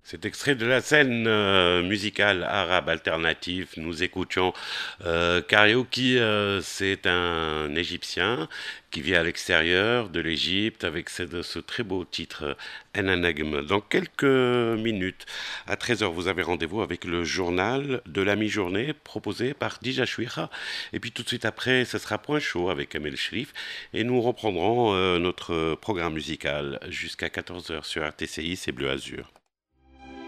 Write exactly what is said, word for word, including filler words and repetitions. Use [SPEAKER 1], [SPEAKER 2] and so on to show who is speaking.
[SPEAKER 1] Cet extrait de la scène euh, musicale arabe alternative, nous écoutions euh, Karaoke, euh, c'est un Égyptien qui vit à l'extérieur de l'Égypte avec ce, ce très beau titre Enanagm. Dans quelques minutes, à treize heures, vous avez rendez-vous avec le journal de la mi-journée proposé par Dija Chouira. Et puis tout de suite après, ce sera Point Chaud avec Amel Shrif et nous reprendrons euh, notre programme musical jusqu'à quatorze heures sur R T C I, c'est Bleu Azur.